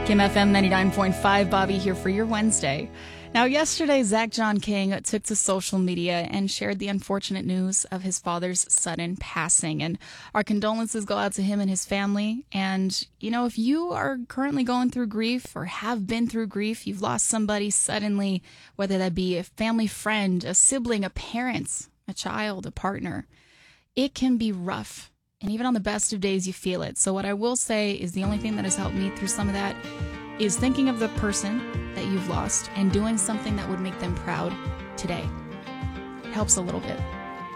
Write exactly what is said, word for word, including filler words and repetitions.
Kim F M ninety-nine point five, Bobby here for your Wednesday. Now, yesterday, Zach John King took to social media and shared the unfortunate news of his father's sudden passing. And our condolences go out to him and his family. And, you know, if you are currently going through grief or have been through grief, you've lost somebody suddenly, whether that be a family friend, a sibling, a parent, a child, a partner, it can be rough. And even on the best of days, you feel it. So what I will say is the only thing that has helped me through some of that is thinking of the person that you've lost and doing something that would make them proud today. It helps a little bit.